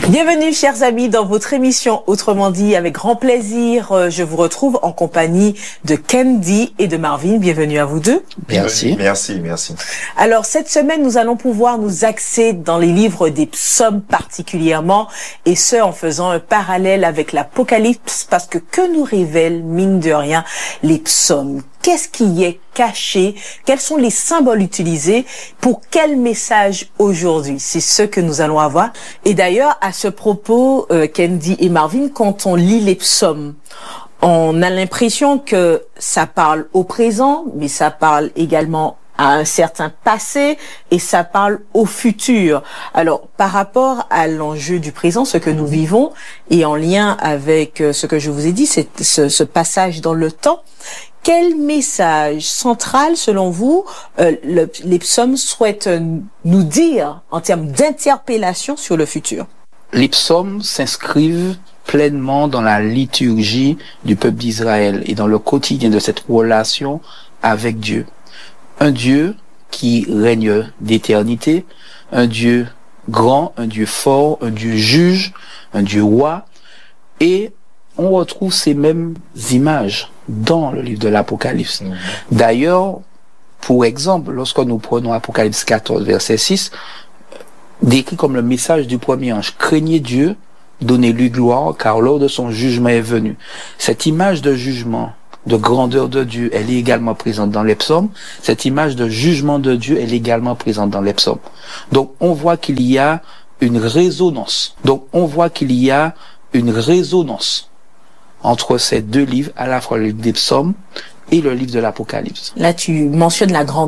Bienvenue chers amis dans votre émission Autrement dit. Avec grand plaisir, je vous retrouve en compagnie de Kendi et de Marvin. Bienvenue à vous deux. Merci. Merci. Alors cette semaine, nous allons pouvoir nous axer dans les livres des psaumes particulièrement, et ce en faisant un parallèle avec l'Apocalypse, parce que nous révèlent, mine de rien, les psaumes? Qu'est-ce qui y est caché? Quels sont les symboles utilisés? Pour quel message aujourd'hui? C'est ce que nous allons avoir. Et d'ailleurs, à ce propos, Kendi et Marvin, quand on lit les psaumes, on a l'impression que ça parle au présent, mais ça parle également à un certain passé et ça parle au futur. Alors, par rapport à l'enjeu du présent, ce que nous vivons, et en lien avec ce que je vous ai dit, c'est ce passage dans le temps, quel message central, selon vous, les psaumes souhaitent nous dire en termes d'interpellation sur le futur? Les psaumes s'inscrivent pleinement dans la liturgie du peuple d'Israël et dans le quotidien de cette relation avec Dieu. Un Dieu qui règne d'éternité, un Dieu grand, un Dieu fort, un Dieu juge, un Dieu roi, et on retrouve ces mêmes images dans le livre de l'Apocalypse. D'ailleurs, pour exemple, lorsque nous prenons Apocalypse 14, verset 6, décrit comme le message du premier ange: craignez Dieu, donnez-lui gloire, car l'heure de son jugement est venue. Cette image de jugement, de grandeur de Dieu, elle est également présente dans les psaumes. Cette image de jugement de Dieu, elle est également présente dans les psaumes. Donc, on voit qu'il y a une résonance. Entre ces deux livres, à la fois le livre des psaumes et le livre de l'Apocalypse. Là, tu mentionnes la grandeur